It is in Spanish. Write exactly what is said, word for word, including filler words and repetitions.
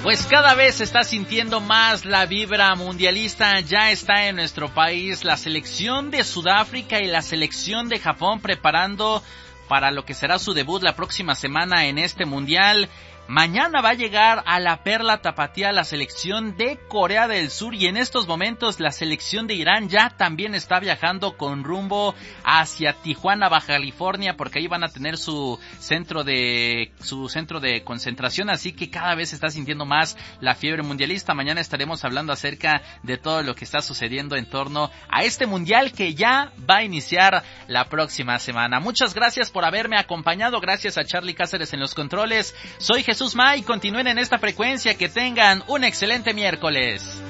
Pues cada vez se está sintiendo más la vibra mundialista. Ya está en nuestro país la selección de Sudáfrica y la selección de Japón preparando para lo que será su debut la próxima semana en este mundial. Mañana va a llegar a la Perla Tapatía la selección de Corea del Sur y en estos momentos la selección de Irán ya también está viajando con rumbo hacia Tijuana, Baja California, porque ahí van a tener su centro de su centro de concentración, así que cada vez se está sintiendo más la fiebre mundialista. Mañana estaremos hablando acerca de todo lo que está sucediendo en torno a este mundial que ya va a iniciar la próxima semana. Muchas gracias por haberme acompañado, gracias a Charlie Cáceres en los controles. Soy Jesús May, continúen en esta frecuencia, que tengan un excelente miércoles.